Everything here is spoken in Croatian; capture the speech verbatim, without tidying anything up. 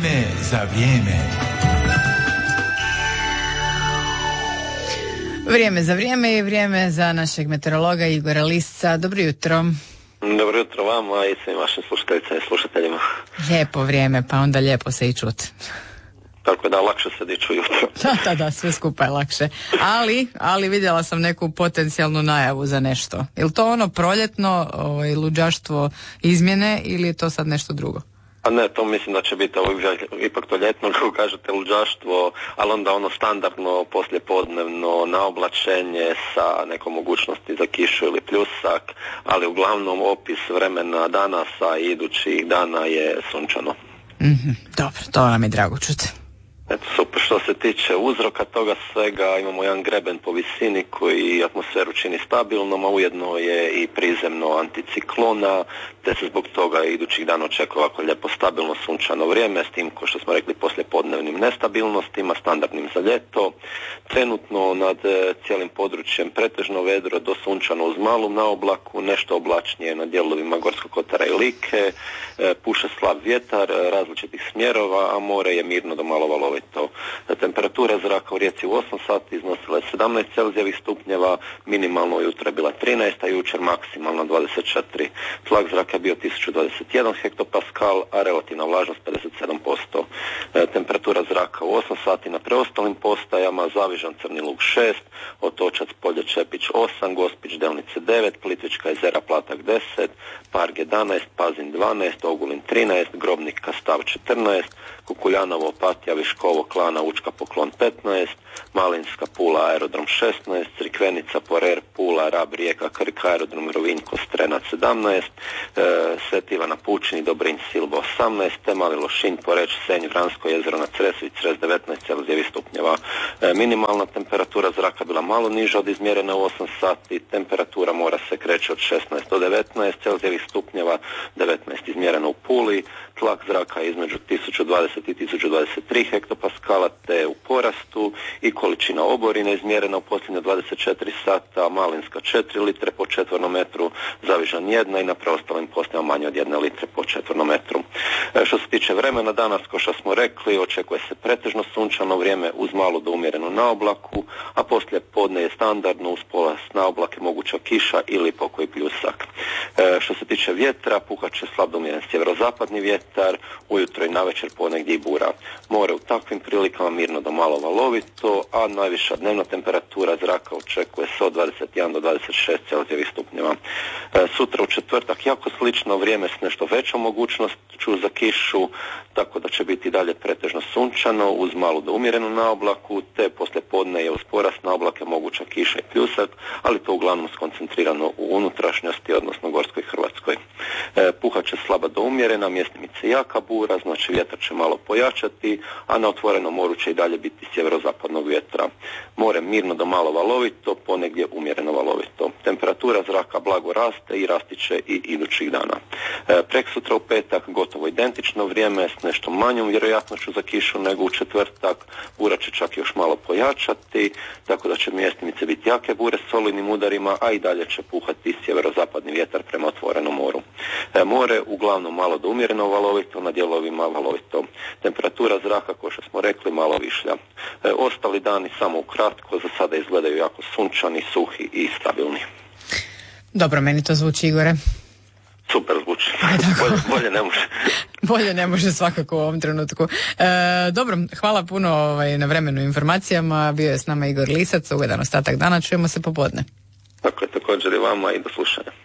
Vrijeme za vrijeme. Vrijeme za vrijeme i vrijeme za našeg meteorologa Igora Lisca. Dobro jutro. Dobro jutro vama i svim vašim slušateljicama i slušateljima. Lijepo vrijeme, pa onda lijepo se i čut. Tako da lakše se diču jutro. Da, da, da, sve skupa je lakše. Ali, ali vidjela sam neku potencijalnu najavu za nešto. Je li to ono proljetno ovaj, luđaštvo izmjene ili je to sad nešto drugo? A ne, to mislim da će biti ovo, ipak to ljetno, kako kažete, luđaštvo, ali onda ono standardno poslijepodnevno naoblačenje sa nekom mogućnosti za kišu ili pljusak, ali uglavnom opis vremena danas i idućih dana je sunčano. Mm-hmm, dobro, to nam je drago čuti. Eto, super, što se tiče uzroka toga svega, imamo jedan greben po visini koji atmosferu čini stabilnom, a ujedno je i prizemno anticiklona, te se zbog toga idućih dana očekuje ovako lijepo stabilno sunčano vrijeme, s tim, ko što smo rekli, poslijepodnevnim nestabilnostima, standardnim za ljeto. Trenutno nad cijelim područjem pretežno vedro do sunčano uz malu naoblaku, nešto oblačnije na dijelovima Gorskog kotara i Like, puše slab vjetar različitih smjerova, a more je mirno do malo valovito. Temperatura zraka u Rijeci u osam sati iznosila je sedamnaest celzijevih stupnjeva, minimalno ujutro je bila trinaest, a jučer maksimalno dvadeset četiri. Tlak zraka je bio tisuću dvadeset jedan hektopaskal, a relativna vlažnost pedeset sedam posto. Temperatura zraka u osam sati na preostalim postajama: Zavižan, Crni Lug šest, Otočac, Polje, Čepić osam, Gospić, Delnice devet, Plitvička jezera, Platak deset, Park jedanaest, Pazin dvanaest, Ogulin trinaest, Grobnika, Stav četrnaest, Kukuljanovo, Opatija, Viškovo, Klana, Učka, Poklon petnaest, Malinska, Pula, Aerodrom šesnaest, Crikvenica, Porer, Pula, Rab, Rijeka, Krk, Aerodrom Rovinj, Kostrena sedamnaest, e, Sveti Ivana Pučini, Dobrinj, Silba osamnaest, Mali Lošinj, Poreć, Senj, Vransko jezero na Cresu i Cres devetnaest celzijevih stupnjeva. E, minimalna temperatura zraka bila malo niža od izmjerene u osam sati, temperatura mora se kreće od šesnaest do devetnaest celzijevih stupnjeva, devetnaest izmjereno u Puli, tlak zraka je između tisuću dvadeset i tisuću dvadeset tri hektopaskala te u porastu i količina oborine izmjerena u posljednje dvadeset četiri sata: Malinska četiri litre po četvornom metru, Zavižan jedna i na preostalim postajama manje od jedne litre po četvornom metru. E, što se tiče vremena danas, kao što smo rekli, očekuje se pretežno sunčano vrijeme uz malu do umjerenu naoblaku, a poslije podne je standardno uz pola naoblake moguća kiša ili pokoji pljusak. E, što se tiče vjetra, puhat će slab do umjeren sjeverozapadni vjetar, ujutro i navečer ponegdje i bura. More u takvim prilikama mirno do malo valovito, a najviša dnevna temperatura zraka očekuje se od dvadeset jedan do dvadeset šest celzijevih stupnjeva. E, sutra u četvrtak jako slično vrijeme s nešto većom mogućnošću za kišu, tako da će biti dalje pretežno sunčano uz malu do umjerenu naoblaku, te poslije podne je uz porast naoblake moguća kiša i pljusak, ali to uglavnom skoncentrirano u unutrašnjosti, odnosno Gorskoj Hrvatskoj. E, puhat će slaba do umjerena, mjestimice jaka bura, znači vjetar će malo pojačati, a na otvorenom moru će i dalje biti sjeverozapadnog vjetra. More mirno do malo valovito, ponegdje umjereno valovito. Temperatura zraka blago raste i rasti će i idućih dana. E, preksutra u petak gotovo identično vrijeme s nešto manjom vjerojatnošću za kišu nego u četvrtak. Bura će čak još malo pojačati, tako da će mjestimice biti jake bure s solidnim udarima, a i dalje će puhati sjeverozapadni vjetar prema otvorenom moru. E, more uglavnom malo do umjereno valovito, na dijelovima valovito. Temperatura zraka, kao što smo rekli, malo višlja. E, ostali dani samo ukratko, za sada izgledaju jako sunčani, suhi i stabilni. Dobro, meni to zvuči, Igore. Super zvuči. bolje, bolje ne može. Bolje ne može svakako u ovom trenutku. E, dobro, hvala puno ovaj, na vremenu i informacijama. Bio je s nama Igor Lisac, ugodan ostatak dana, čujemo se popodne. Dakle, također i vama i do slušanja.